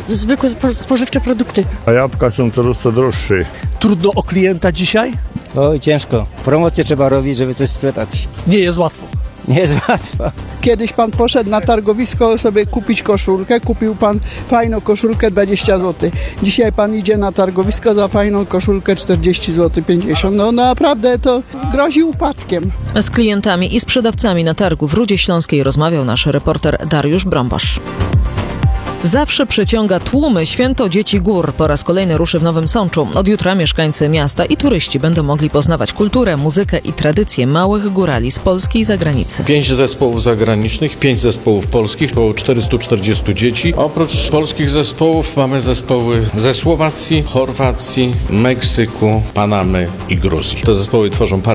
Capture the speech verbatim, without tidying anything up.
zwykłe spożywcze produkty. A jabłka są coraz to droższe. Trudno o klienta dzisiaj? Oj, ciężko. Promocję trzeba robić, żeby coś sprzedać. Nie jest łatwo. Nie jest łatwo. Kiedyś pan poszedł na targowisko sobie kupić koszulkę, kupił pan fajną koszulkę dwadzieścia złotych. Dzisiaj pan idzie na targowisko za fajną koszulkę czterdzieści złotych, pięćdziesiąt. No naprawdę to grozi upadkiem. Z klientami i sprzedawcami na targu w Rudzie Śląskiej rozmawiał nasz reporter Dariusz Brąbosz. Zawsze przyciąga tłumy Święto Dzieci Gór. Po raz kolejny ruszy w Nowym Sączu. Od jutra mieszkańcy miasta i turyści będą mogli poznawać kulturę, muzykę i tradycje małych górali z Polski i zagranicy. Pięć zespołów zagranicznych, pięć zespołów polskich, około czterysta czterdzieści dzieci. Oprócz polskich zespołów mamy zespoły ze Słowacji, Chorwacji, Meksyku, Panamy i Gruzji. Te zespoły tworzą parę